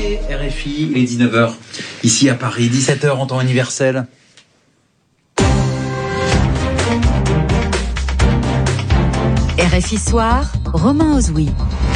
Soirée RFI, il est 19h, ici à Paris, 17h en temps universel. RFI Soir, Romain Ozoui.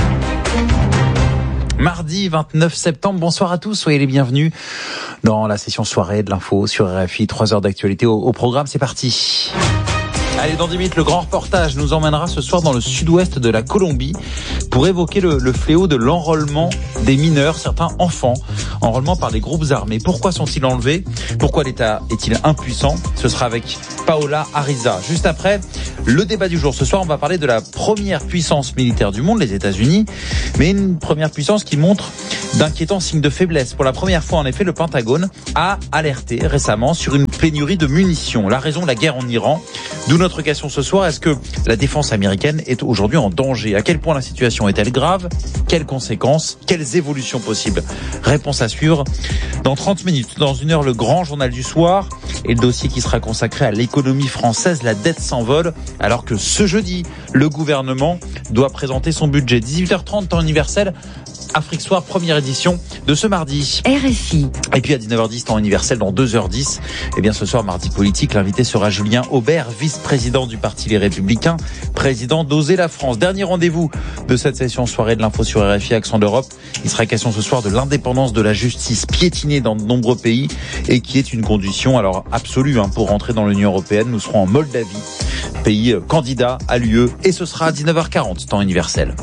Mardi 29 septembre, bonsoir à tous, soyez les bienvenus dans la session soirée de l'info sur RFI, 3 heures d'actualité au programme, c'est parti. Allez, dans 10 minutes, le grand reportage nous emmènera ce soir dans le sud-ouest de la Colombie pour évoquer le fléau de l'enrôlement des mineurs, certains enfants, enrôlement par des groupes armés. Pourquoi sont-ils enlevés ? Pourquoi l'État est-il impuissant ? Ce sera avec Paola Ariza. Juste après, le débat du jour. Ce soir, on va parler de la première puissance militaire du monde, les États-Unis, mais une première puissance qui montre d'inquiétants signes de faiblesse. Pour la première fois, en effet, le Pentagone a alerté récemment sur une pénurie de munitions. La raison, la guerre en Iran. D'où notre question ce soir, est-ce que la défense américaine est aujourd'hui en danger ? À quel point la situation est-elle grave ? Quelles conséquences ? Quelles évolutions possibles ? Réponse à suivre dans 30 minutes. Dans une heure, le grand journal du soir et le dossier qui sera consacré à l'économie française. La dette s'envole alors que ce jeudi, le gouvernement doit présenter son budget. 18h30, temps universel. Afrique Soir, première édition de ce mardi. RFI. Et puis à 19h10, temps universel, dans 2h10, eh bien ce soir, mardi politique, l'invité sera Julien Aubert, vice-président du Parti Les Républicains, président d'Oser la France. Dernier rendez-vous de cette session soirée de l'info sur RFI Accent d'Europe. Il sera question ce soir de l'indépendance de la justice piétinée dans de nombreux pays et qui est une condition alors absolue pour rentrer dans l'Union européenne. Nous serons en Moldavie, pays candidat à l'UE, et ce sera à 19h40, temps universel.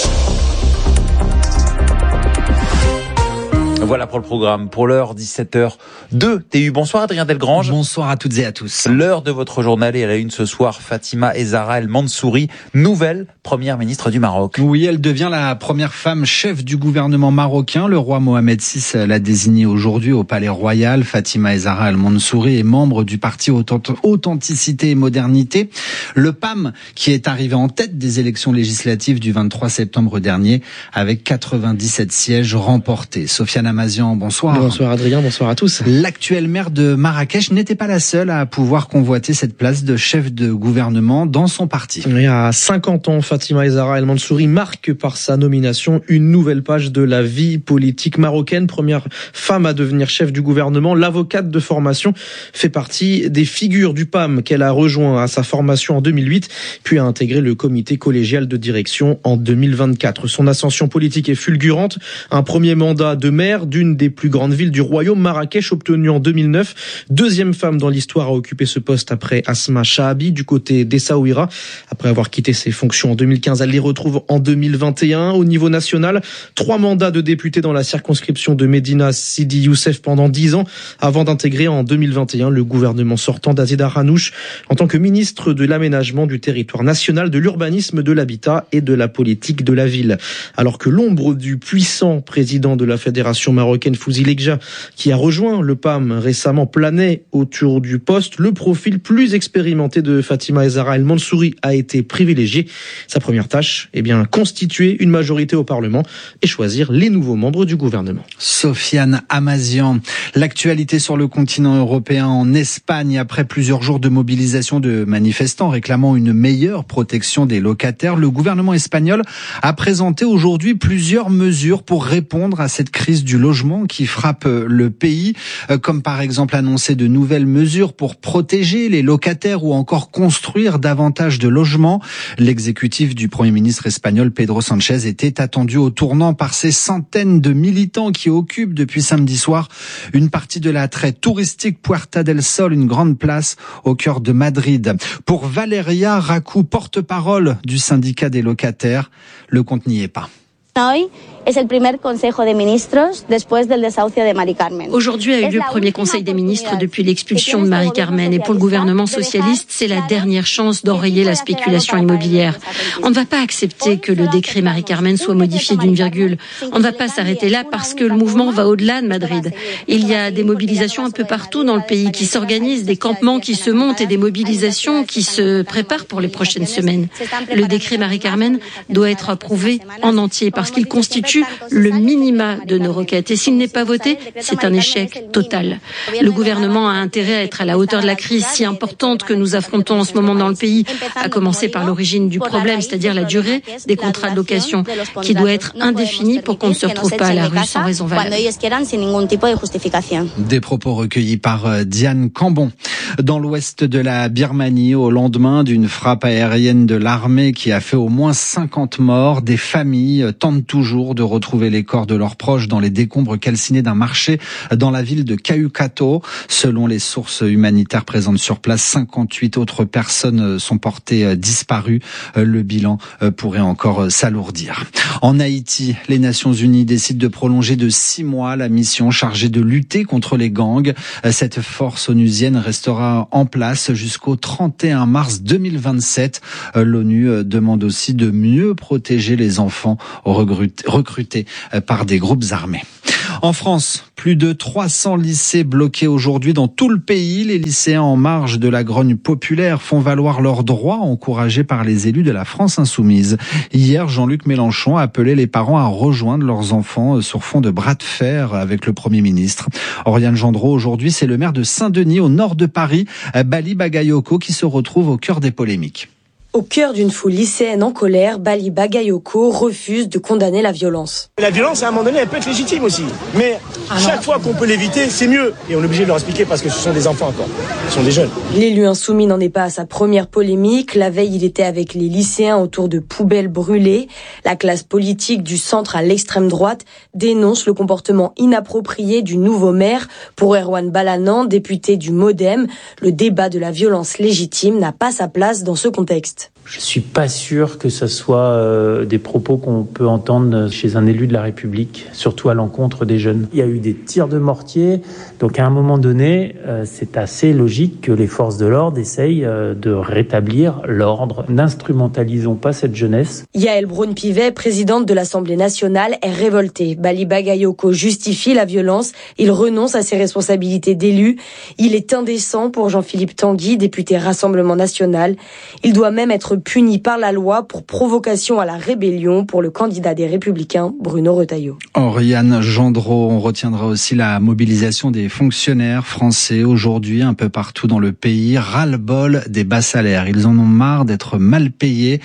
Voilà pour le programme. Pour l'heure, 17h02 TU. Bonsoir Adrien Delgrange. Bonsoir à toutes et à tous. L'heure de votre journal est à la une ce soir. Fatima Zahra El Mansouri, nouvelle première ministre du Maroc. Oui, elle devient la première femme chef du gouvernement marocain. Le roi Mohamed VI l'a désignée aujourd'hui au Palais Royal. Fatima Zahra El Mansouri est membre du parti Authenticité et Modernité. Le PAM, qui est arrivé en tête des élections législatives du 23 septembre dernier, avec 97 sièges remportés. Sofiane Amazian, bonsoir. Bonsoir Adrien, bonsoir à tous. L'actuelle maire de Marrakech n'était pas la seule à pouvoir convoiter cette place de chef de gouvernement dans son parti. Et à 50 ans, Fatima Zahra El Mansouri marque par sa nomination une nouvelle page de la vie politique marocaine. Première femme à devenir chef du gouvernement, l'avocate de formation fait partie des figures du PAM qu'elle a rejoint à sa formation en 2008, puis a intégré le comité collégial de direction en 2024. Son ascension politique est fulgurante. Un premier mandat de maire d'une des plus grandes villes du royaume, Marrakech, obtenue en 2009. Deuxième femme dans l'histoire à occuper ce poste après Asma Chahabi du côté d'Essaouira. Après avoir quitté ses fonctions en 2015, elle les retrouve en 2021. Au niveau national, 3 mandats de députée dans la circonscription de Médina Sidi Youssef pendant 10 ans, avant d'intégrer en 2021 le gouvernement sortant d'Azida Ranouch en tant que ministre de l'aménagement du territoire national, de l'urbanisme, de l'habitat et de la politique de la ville. Alors que l'ombre du puissant président de la Fédération marocaine Fouzi Lekja, qui a rejoint le PAM récemment, planait autour du poste, le profil plus expérimenté de Fatima Zahra El Mansouri a été privilégié. Sa première tâche, constituer une majorité au Parlement et choisir les nouveaux membres du gouvernement. Sofiane Amazian. L'actualité sur le continent européen, en Espagne, après plusieurs jours de mobilisation de manifestants réclamant une meilleure protection des locataires, le gouvernement espagnol a présenté aujourd'hui plusieurs mesures pour répondre à cette crise du logement qui frappe le pays, comme par exemple annoncer de nouvelles mesures pour protéger les locataires ou encore construire davantage de logements. L'exécutif du Premier ministre espagnol Pedro Sánchez était attendu au tournant par ces centaines de militants qui occupent depuis samedi soir une partie de la très touristique Puerta del Sol, une grande place au cœur de Madrid. Pour Valeria Racou, porte-parole du syndicat des locataires, le compte n'y est pas. Aujourd'hui a eu lieu le premier conseil des ministres depuis l'expulsion de Marie-Carmen. Et pour le gouvernement socialiste, c'est la dernière chance d'enrayer la spéculation immobilière. On ne va pas accepter que le décret Marie-Carmen soit modifié d'une virgule. On ne va pas s'arrêter là parce que le mouvement va au-delà de Madrid. Il y a des mobilisations un peu partout dans le pays qui s'organisent, des campements qui se montent et des mobilisations qui se préparent pour les prochaines semaines. Le décret Marie-Carmen doit être approuvé en entier par parce qu'il constitue le minima de nos requêtes. Et s'il n'est pas voté, c'est un échec total. Le gouvernement a intérêt à être à la hauteur de la crise si importante que nous affrontons en ce moment dans le pays, à commencer par l'origine du problème, c'est-à-dire la durée des contrats de location, qui doit être indéfinie pour qu'on ne se retrouve pas à la rue sans raison valable. Des propos recueillis par Diane Cambon. Dans l'ouest de la Birmanie, au lendemain d'une frappe aérienne de l'armée qui a fait au moins 50 morts, des familles tentent toujours de retrouver les corps de leurs proches dans les décombres calcinés d'un marché dans la ville de Kayukato. Selon les sources humanitaires présentes sur place, 58 autres personnes sont portées disparues. Le bilan pourrait encore s'alourdir. En Haïti, les Nations Unies décident de prolonger de 6 mois la mission chargée de lutter contre les gangs. Cette force onusienne restera en place jusqu'au 31 mars 2027. L'ONU demande aussi de mieux protéger les enfants recrutés par des groupes armés. En France, plus de 300 lycées bloqués aujourd'hui dans tout le pays. Les lycéens en marge de la grogne populaire font valoir leurs droits, encouragés par les élus de la France insoumise. Hier, Jean-Luc Mélenchon a appelé les parents à rejoindre leurs enfants sur fond de bras de fer avec le Premier ministre. Oriane Gendreau, aujourd'hui, c'est le maire de Saint-Denis, au nord de Paris, Bali Bagayoko, qui se retrouve au cœur des polémiques. Au cœur d'une foule lycéenne en colère, Bali Bagayoko refuse de condamner la violence. La violence, à un moment donné, elle peut être légitime aussi. Mais chaque fois qu'on peut l'éviter, c'est mieux. Et on est obligé de leur expliquer parce que ce sont des enfants encore. Ce sont des jeunes. L'élu insoumis n'en est pas à sa première polémique. La veille, il était avec les lycéens autour de poubelles brûlées. La classe politique du centre à l'extrême droite dénonce le comportement inapproprié du nouveau maire. Pour Erwan Balanan, député du MoDem, le débat de la violence légitime n'a pas sa place dans ce contexte. Je suis pas sûr que ce soit des propos qu'on peut entendre chez un élu de la République, surtout à l'encontre des jeunes. Il y a eu des tirs de mortier, donc à un moment donné, c'est assez logique que les forces de l'ordre essayent de rétablir l'ordre. N'instrumentalisons pas cette jeunesse. Yael Braun-Pivet, présidente de l'Assemblée nationale, est révoltée. Bali Bagayoko justifie la violence. Il renonce à ses responsabilités d'élu. Il est indécent pour Jean-Philippe Tanguy, député Rassemblement national. Il doit même être puni par la loi pour provocation à la rébellion pour le candidat des Républicains, Bruno Retailleau. Oriane Gendreau, on retiendra aussi la mobilisation des fonctionnaires français aujourd'hui un peu partout dans le pays. Ras-le-bol des bas salaires. Ils en ont marre d'être mal payés.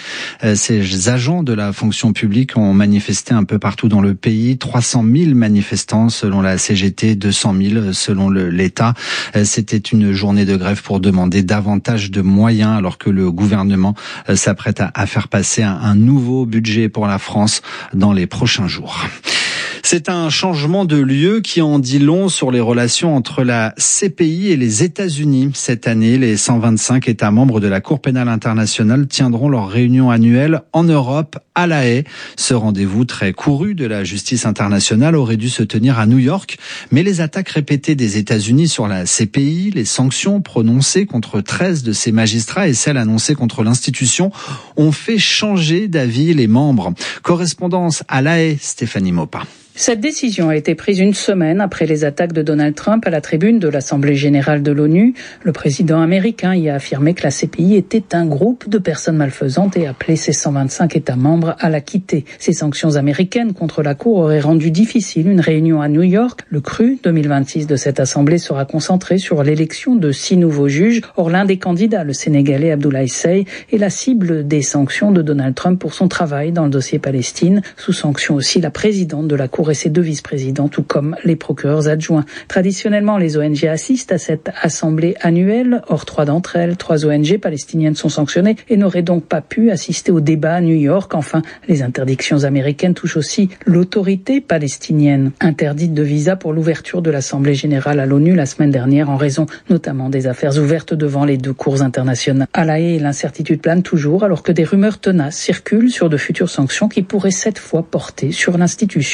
Ces agents de la fonction publique ont manifesté un peu partout dans le pays. 300 000 manifestants selon la CGT, 200 000 selon l'État. C'était une journée de grève pour demander davantage de moyens alors que le gouvernement s'apprête à faire passer un nouveau budget pour la France dans les prochains jours. C'est un changement de lieu qui en dit long sur les relations entre la CPI et les États-Unis. Cette année, les 125 États membres de la Cour pénale internationale tiendront leur réunion annuelle en Europe, à La Haye. Ce rendez-vous très couru de la justice internationale aurait dû se tenir à New York, mais les attaques répétées des États-Unis sur la CPI, les sanctions prononcées contre 13 de ses magistrats et celles annoncées contre l'institution ont fait changer d'avis les membres. Correspondance à La Haye, Stéphanie Maupas. Cette décision a été prise une semaine après les attaques de Donald Trump à la tribune de l'Assemblée générale de l'ONU. Le président américain y a affirmé que la CPI était un groupe de personnes malfaisantes et appelé ses 125 États membres à la quitter. Ces sanctions américaines contre la Cour auraient rendu difficile une réunion à New York. Le CRU 2026 de cette Assemblée sera concentré sur l'élection de 6 nouveaux juges. Or, l'un des candidats, le Sénégalais Abdoulaye Seye, est la cible des sanctions de Donald Trump pour son travail dans le dossier Palestine. Sous sanction aussi la présidente de la Cour et ses 2 vice-présidents, tout comme les procureurs adjoints. Traditionnellement, les ONG assistent à cette assemblée annuelle. Or, 3 d'entre elles, 3 ONG palestiniennes sont sanctionnées et n'auraient donc pas pu assister au débat à New York. Enfin, les interdictions américaines touchent aussi l'autorité palestinienne. Interdite de visa pour l'ouverture de l'Assemblée générale à l'ONU la semaine dernière en raison notamment des affaires ouvertes devant les 2 cours internationales. À La Haye, l'incertitude plane toujours alors que des rumeurs tenaces circulent sur de futures sanctions qui pourraient cette fois porter sur l'institution.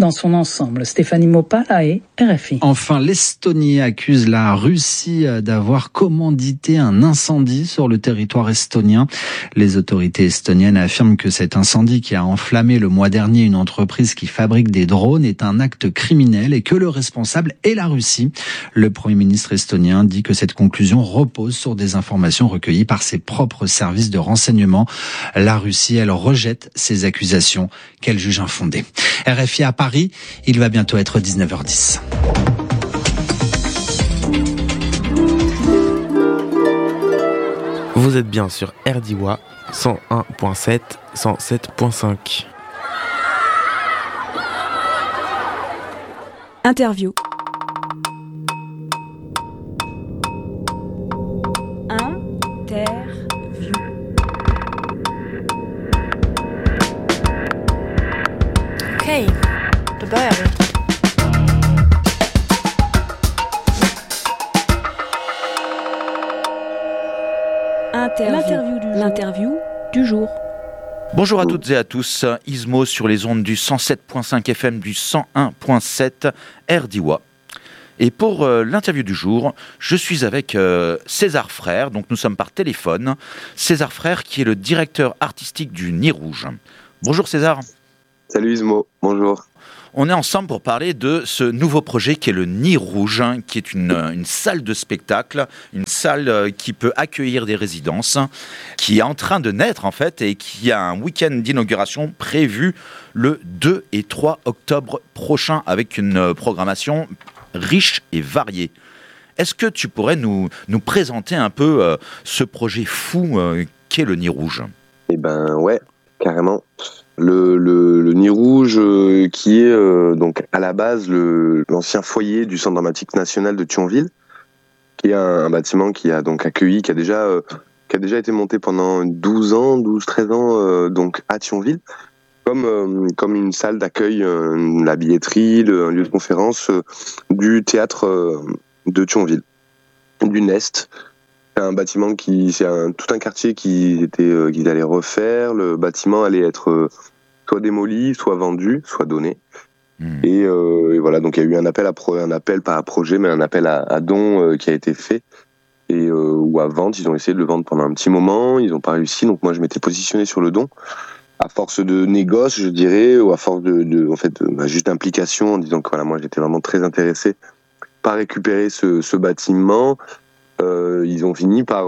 dans son ensemble. Stéphanie Mopalae, RFI. Enfin, l'Estonie accuse la Russie d'avoir commandité un incendie sur le territoire estonien. Les autorités estoniennes affirment que cet incendie qui a enflammé le mois dernier une entreprise qui fabrique des drones est un acte criminel et que le responsable est la Russie. Le Premier ministre estonien dit que cette conclusion repose sur des informations recueillies par ses propres services de renseignement. La Russie, elle, rejette ces accusations qu'elle juge infondées. RFI à Paris, il va bientôt être 19h10. Vous êtes bien sur RDIWA 101.7, 107.5. Interview. Okej, då börjar vi. L'interview du jour. Bonjour à toutes et à tous, Ismo sur les ondes du 107.5 FM, du 101.7 RDIWA. Et pour l'interview du jour, je suis avec César Frère, donc nous sommes par téléphone. César Frère qui est le directeur artistique du Nid Rouge. Bonjour César. Salut Ismo, bonjour. On est ensemble pour parler de ce nouveau projet qui est le Nid Rouge, qui est une salle de spectacle, une salle qui peut accueillir des résidences, qui est en train de naître en fait et qui a un week-end d'inauguration prévu le 2 et 3 octobre prochain avec une programmation riche et variée. Est-ce que tu pourrais nous présenter un peu ce projet fou qu'est le Nid Rouge ? Eh ben ouais, carrément. Le Nid Rouge qui est donc à la base l'ancien foyer du Centre dramatique national de Thionville, qui est un bâtiment qui a donc accueilli, qui a déjà été monté pendant 13 ans donc à Thionville, comme une salle d'accueil, la billetterie, un lieu de conférence du théâtre de Thionville, du Nest. C'est un bâtiment tout un quartier qu'ils allaient refaire. Le bâtiment allait être soit démoli, soit vendu, soit donné. Et voilà, donc il y a eu un appel pas à projet, mais un appel à don qui a été fait ou à vente. Ils ont essayé de le vendre pendant un petit moment, ils n'ont pas réussi. Donc moi, je m'étais positionné sur le don. À force de négoce, je dirais, ou à force juste d'implication, en disant que voilà, moi, j'étais vraiment très intéressé par récupérer ce bâtiment. Ils ont fini par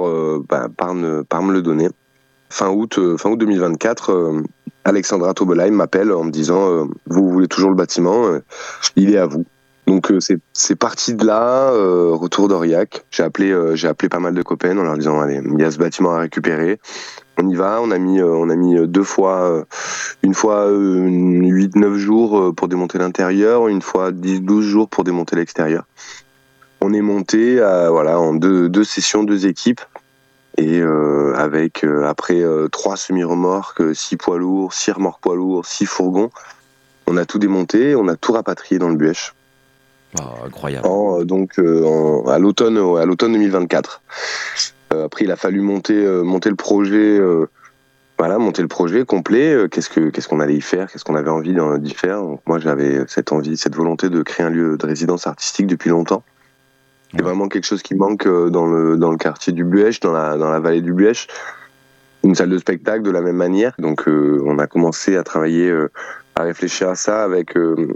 me le donner. Fin août 2024, Alexandra Tobelheim m'appelle en me disant vous voulez toujours le bâtiment, il est à vous. Donc c'est parti de là, retour d'Aurillac. J'ai appelé pas mal de copains en leur disant allez, il y a ce bâtiment à récupérer. On y va, on a mis 2 fois, une fois 8-9 jours pour démonter l'intérieur, une fois 10-12 jours pour démonter l'extérieur. On est monté en deux sessions, 2 équipes, et avec après 3 semi-remorques, 6 poids lourds, 6 remorques poids lourds, 6 fourgons, on a tout démonté, on a tout rapatrié dans le Buèche. Oh, incroyable. À l'automne 2024. Après, il a fallu monter le projet. Monter le projet complet. Qu'est-ce qu'on allait y faire ? Qu'est-ce qu'on avait envie d'y faire ? Donc moi, j'avais cette volonté de créer un lieu de résidence artistique depuis longtemps. C'est vraiment quelque chose qui manque dans le quartier du Buèche, dans la vallée du Buèche. Une salle de spectacle de la même manière. Donc on a commencé à travailler, à réfléchir à ça avec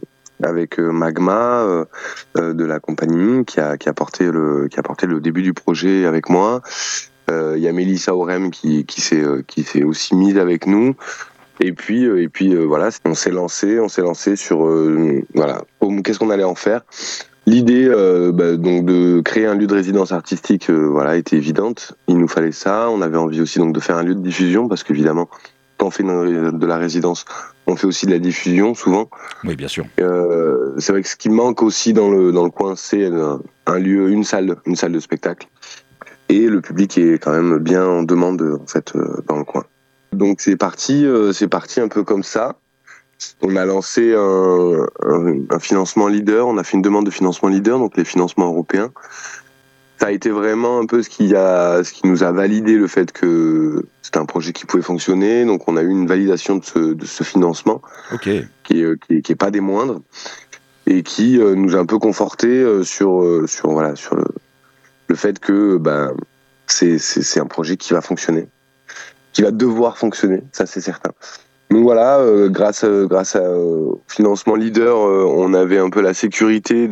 Magma de la compagnie qui a porté le début du projet avec moi. Il y a Mélissa Aurem qui s'est aussi mise avec nous. Et puis voilà, on s'est lancé sur qu'est-ce qu'on allait en faire. L'idée donc de créer un lieu de résidence artistique était évidente. Il nous fallait ça. On avait envie aussi donc de faire un lieu de diffusion parce qu'évidemment quand on fait de la résidence, on fait aussi de la diffusion souvent. Oui, bien sûr. C'est vrai que ce qui manque aussi dans le coin, c'est un lieu, une salle de spectacle. Et le public est quand même bien en demande en fait dans le coin. Donc c'est parti un peu comme ça. On a lancé un financement leader, on a fait une demande de financement leader, donc les financements européens. ça a été vraiment un peu ce qui nous a validé le fait que c'était un projet qui pouvait fonctionner. Donc on a eu une validation de ce financement, qui est pas des moindres, et qui nous a un peu conforté sur le fait que c'est un projet qui va fonctionner, qui va devoir fonctionner, ça c'est certain. Donc voilà, grâce au financement Leader, on a un peu la sécurité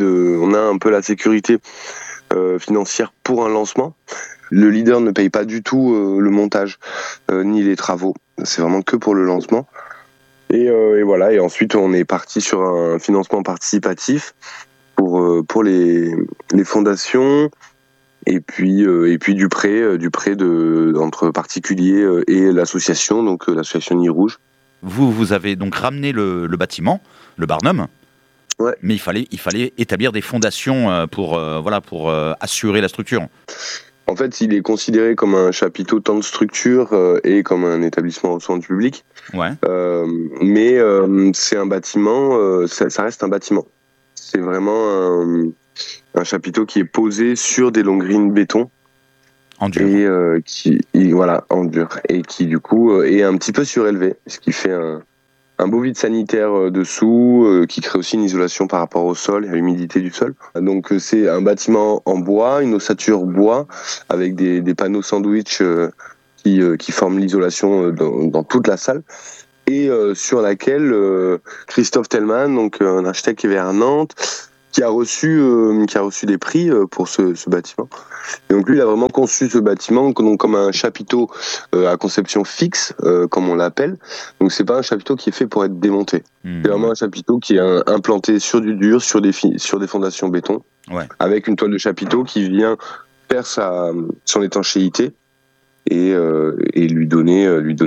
financière pour un lancement. Le Leader ne paye pas du tout le montage ni les travaux. C'est vraiment que pour le lancement. Et voilà. Et ensuite, on est parti sur un financement participatif pour les fondations. Et puis du prêt entre particuliers et l'association, donc l'association Nid Rouge. Vous avez donc ramené le bâtiment, le Barnum. Ouais. Mais il fallait établir des fondations pour assurer la structure. En fait, il est considéré comme un chapiteau tant de structure et comme un établissement au soin du public. Ouais. Mais c'est un bâtiment, ça reste un bâtiment. C'est vraiment un chapiteau qui est posé sur des longues grilles béton. En dur. Et en dur. Et qui du coup est un petit peu surélevé, ce qui fait un beau vide sanitaire dessous, qui crée aussi une isolation par rapport au sol et à l'humidité du sol. Donc c'est un bâtiment en bois, une ossature bois, avec des panneaux sandwich qui forment l'isolation dans toute la salle. Et sur laquelle Christophe Tellman, donc un architecte qui est vers Nantes, qui a reçu des prix pour ce bâtiment. Et donc lui, il a vraiment conçu ce bâtiment comme un chapiteau à conception fixe, comme on l'appelle. Donc c'est pas un chapiteau qui est fait pour être démonté. C'est vraiment un chapiteau qui est implanté sur du dur, sur des fondations béton, avec une toile de chapiteau qui vient faire son étanchéité et lui donner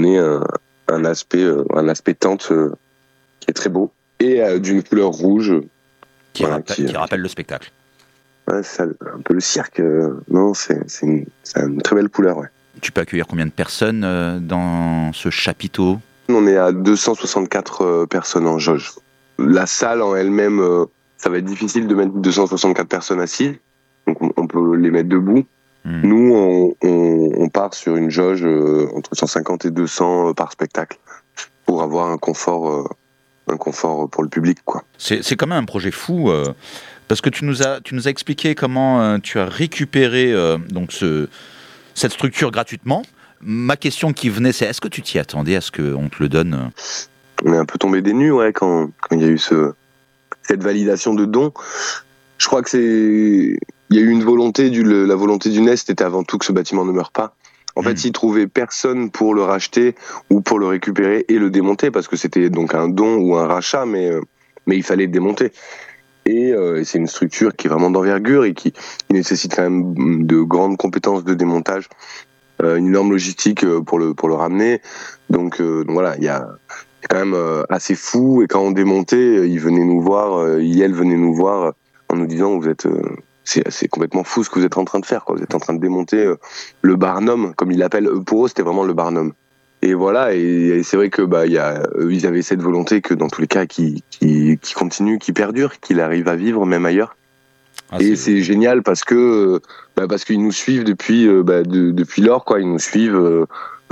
un aspect tente qui est très beau et d'une couleur rouge. Qui rappelle le spectacle. Ouais, c'est un peu le cirque. Non, c'est une très belle couleur, ouais. Tu peux accueillir combien de personnes dans ce chapiteau ? On est à 264 personnes en jauge. La salle en elle-même, ça va être difficile de mettre 264 personnes assises. Donc on peut les mettre debout. Nous, on part sur une jauge entre 150 et 200 par spectacle pour avoir un confort pour le public, quoi. C'est quand même un projet fou, parce que tu nous as expliqué comment tu as récupéré cette structure gratuitement. Ma question qui venait, c'est est-ce que tu t'y attendais à ce qu'on te le donne ? On est un peu tombé des nues, ouais, quand il y a eu cette validation de don. Je crois que il y a eu une volonté la volonté du NES, c'était avant tout que ce bâtiment ne meure pas. En fait, ils trouvaient personne pour le racheter ou pour le récupérer et le démonter, parce que c'était donc un don ou un rachat, mais il fallait le démonter. Et c'est une structure qui est vraiment d'envergure et qui nécessite quand même de grandes compétences de démontage, une énorme logistique pour le ramener. Donc voilà, il y a quand même assez fou. Et quand on démontait, ils venaient nous voir, elles venaient nous voir en nous disant vous êtes c'est complètement fou ce que vous êtes en train de faire, quoi. Vous êtes en train de démonter le Barnum, comme ils l'appellent. Pour eux, c'était vraiment le Barnum. Et voilà, et c'est vrai que ils avaient cette volonté que dans tous les cas, qui continue, qui perdure, qu'il arrive à vivre même ailleurs. Et c'est génial parce qu'ils nous suivent depuis lors, quoi. Ils nous suivent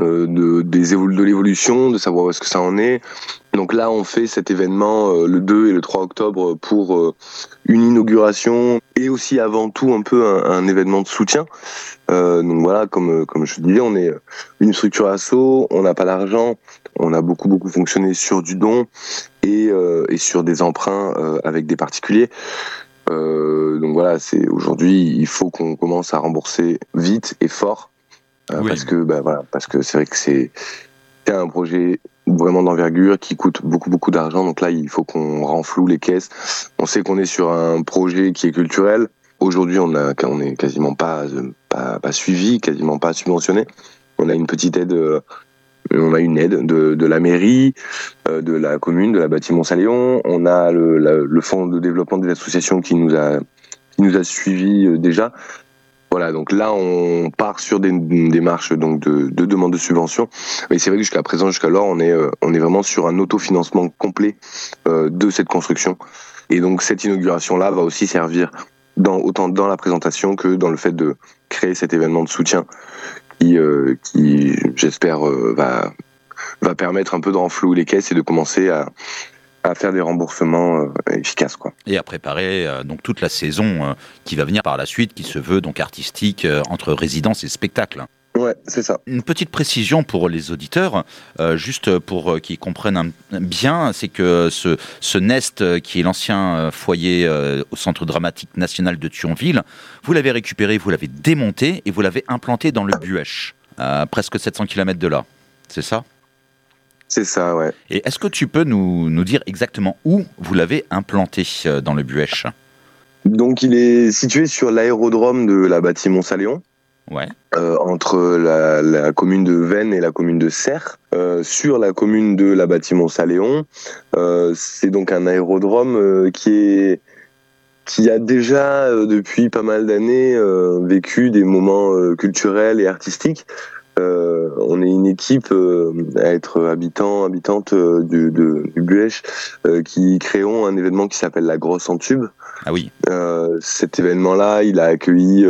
de l'évolution, de savoir où est-ce que ça en est. Donc là, on fait cet événement le 2 et le 3 octobre pour une inauguration et aussi avant tout un peu un événement de soutien. Donc voilà, comme je disais, on est une structure asso, on n'a pas d'argent, on a beaucoup fonctionné sur du don et sur des emprunts avec des particuliers. Donc voilà, aujourd'hui, il faut qu'on commence à rembourser vite et fort. Parce que c'est vrai que c'est un projet vraiment d'envergure qui coûte beaucoup d'argent. Donc là, il faut qu'on renfloue les caisses. On sait qu'on est sur un projet qui est culturel. Aujourd'hui, on est quasiment pas suivi, quasiment pas subventionné. On a une petite aide, une aide de la mairie, de la commune, de la Bâtiment-Saléon. On a le fonds de développement des associations qui nous a suivis déjà. Voilà, donc là on part sur des démarches donc de demande de subvention, mais c'est vrai que jusqu'alors on est vraiment sur un autofinancement complet de cette construction. Et donc cette inauguration là va aussi servir autant dans la présentation que dans le fait de créer cet événement de soutien qui j'espère, va permettre un peu de renflouer les caisses et de commencer à faire des remboursements efficaces, quoi. Et à préparer donc toute la saison qui va venir par la suite, qui se veut donc artistique entre résidence et spectacle. Ouais, c'est ça. Une petite précision pour les auditeurs, juste pour qu'ils comprennent bien, c'est que ce Nest, qui est l'ancien foyer au Centre dramatique national de Thionville, vous l'avez récupéré, vous l'avez démonté et vous l'avez implanté dans le Buëch, à presque 700 km de là. C'est ça ? C'est ça, ouais. Et est-ce que tu peux nous dire exactement où vous l'avez implanté dans le Buëch ? Donc il est situé sur l'aérodrome de la Bâtie-Montsaléon. Ouais. Entre la commune de Vennes et la commune de Serres, sur la commune de la Bâtie-Montsaléon. C'est donc un aérodrome qui a déjà depuis pas mal d'années vécu des moments culturels et artistiques. On est une équipe à être habitante du Buëch qui créons un événement qui s'appelle la Grosse en Tube. Ah oui. Cet événement-là, il a accueilli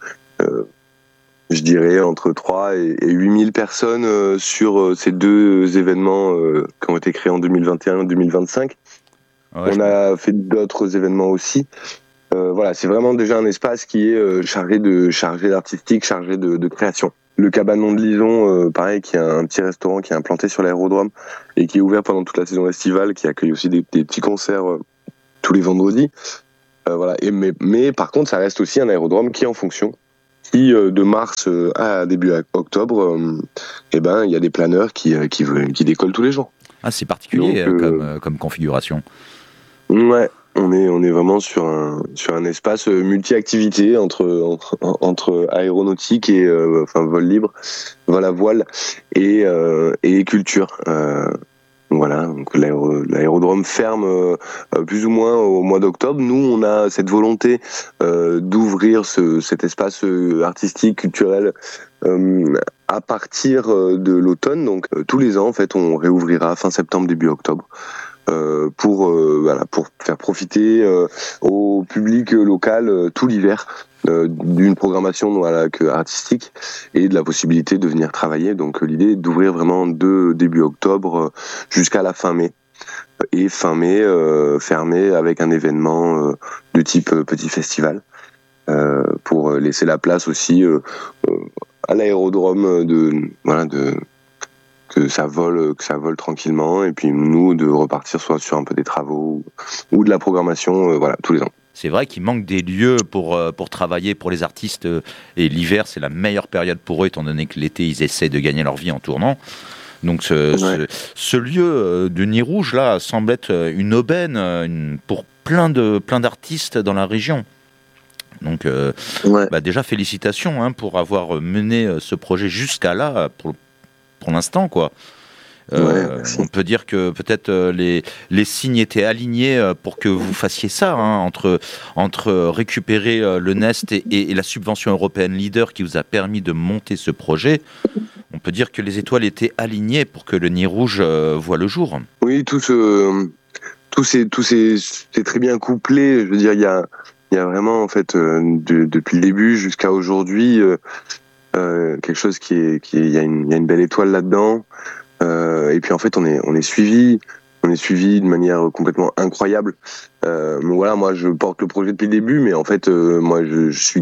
je dirais entre 3 et 8 000 personnes sur ces deux événements qui ont été créés en 2021 et 2025. Ouais, on a fait d'autres événements aussi. Voilà, c'est vraiment déjà un espace qui est chargé d'artistique, chargé de création. Le Cabanon de Lison, pareil, qui est un petit restaurant qui est implanté sur l'aérodrome et qui est ouvert pendant toute la saison estivale, qui accueille aussi des petits concerts tous les vendredis. Voilà. Mais par contre, ça reste aussi un aérodrome qui est en fonction. Qui de mars à début octobre, il y a des planeurs qui décollent tous les jours. Ah, c'est particulier. Donc, comme configuration. Ouais, on est vraiment sur un espace multi-activité entre aéronautique et vol libre, vol à voile et culture. Voilà, donc l'aérodrome ferme plus ou moins au mois d'octobre. Nous, on a cette volonté d'ouvrir cet espace artistique, culturel à partir de l'automne. Donc tous les ans, en fait, on réouvrira fin septembre, début octobre. Pour faire profiter au public local tout l'hiver d'une programmation artistique et de la possibilité de venir travailler. Donc l'idée est d'ouvrir vraiment de début octobre jusqu'à la fin mai. Et fin mai fermé avec un événement de type petit festival pour laisser la place aussi à l'aérodrome que ça vole tranquillement, et puis nous de repartir soit sur un peu des travaux ou de la programmation tous les ans. C'est vrai qu'il manque des lieux pour travailler pour les artistes, et l'hiver c'est la meilleure période pour eux étant donné que l'été ils essaient de gagner leur vie en tournant. Donc ce lieu de Nid Rouge là semble être une aubaine pour plein d'artistes dans la région. Donc déjà félicitations pour avoir mené ce projet jusqu'à là pour l'instant, quoi. On peut dire que peut-être les signes étaient alignés pour que vous fassiez ça, entre récupérer le Nest et la subvention européenne Leader qui vous a permis de monter ce projet. On peut dire que les étoiles étaient alignées pour que le Nid Rouge voie le jour. Oui, tout c'est très bien couplé. Je veux dire, il y a vraiment en fait depuis le début jusqu'à aujourd'hui quelque chose il y a une belle étoile là-dedans. Et puis en fait on est suivi de manière complètement incroyable. Voilà, moi je porte le projet depuis le début, mais en fait moi je suis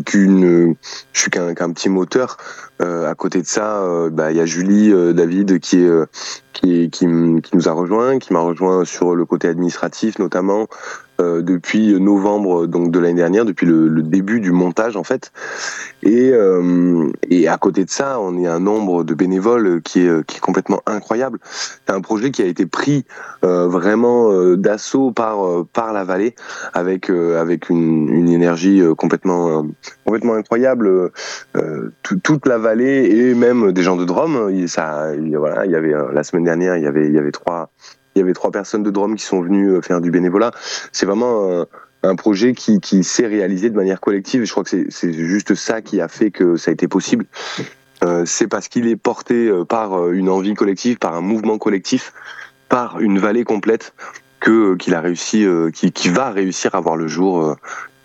qu'un petit moteur. À côté de ça, il y a Julie David qui nous a rejoint, qui m'a rejoint sur le côté administratif notamment depuis novembre donc de l'année dernière, depuis le début du montage en fait. Et à côté de ça, on est un nombre de bénévoles qui est complètement incroyable. C'est un projet qui a été pris vraiment d'assaut par la vallée avec une énergie complètement incroyable. Toute la vallée et même des gens de Drôme. Il y avait la semaine dernière, il y avait trois personnes de Drôme qui sont venues faire du bénévolat. C'est vraiment un projet qui s'est réalisé de manière collective, et je crois que c'est juste ça qui a fait que ça a été possible. C'est parce qu'il est porté par une envie collective, par un mouvement collectif, par une vallée complète qu'il a réussi, qui va réussir à voir le jour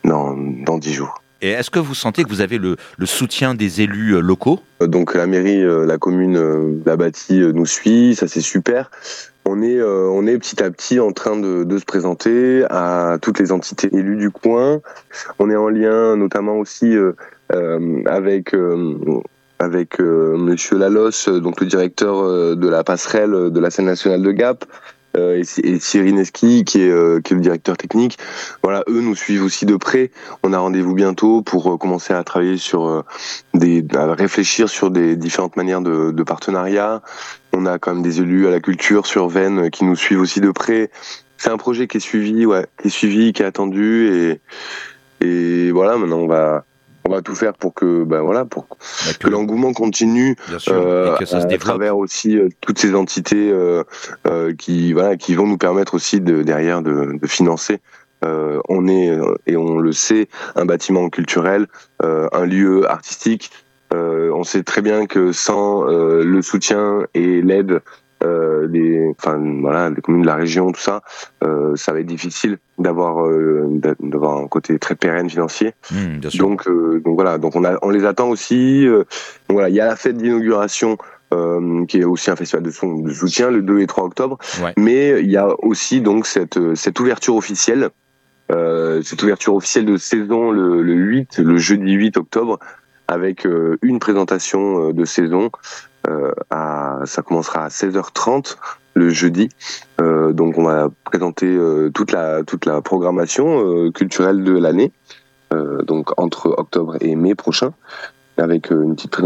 dans 10 jours. Et est-ce que vous sentez que vous avez le soutien des élus locaux ? Donc la mairie, la commune, la bâtie nous suit, ça c'est super. On est petit à petit en train de se présenter à toutes les entités élues du coin. On est en lien notamment aussi avec Monsieur Lalos, donc le directeur de la passerelle de la scène nationale de Gap, et Thierry Neski qui est le directeur technique. Voilà, eux nous suivent aussi de près. On a rendez-vous bientôt pour commencer à travailler à réfléchir sur des différentes manières de partenariat. On a quand même des élus à la culture sur Vennes qui nous suivent aussi de près. C'est un projet qui est suivi, qui est attendu, et voilà, maintenant on va tout faire pour que que l'engouement continue, et que ça se à travers aussi toutes ces entités qui vont nous permettre aussi derrière de financer. On est, et on le sait, un bâtiment culturel, un lieu artistique. On sait très bien que sans le soutien et l'aide des communes de la région, tout ça, ça va être difficile d'avoir un côté très pérenne financier. Bien sûr. Donc on les attend aussi. Donc voilà, il y a la fête d'inauguration qui est aussi un festival de soutien le 2 et 3 octobre. Ouais. Mais il y a aussi donc cette ouverture officielle. Cette ouverture officielle de saison le jeudi 8 octobre avec une présentation de saison. Ça commencera à 16h30 le jeudi. Donc on va présenter toute la programmation culturelle de l'année, donc entre octobre et mai prochain, avec une petite présentation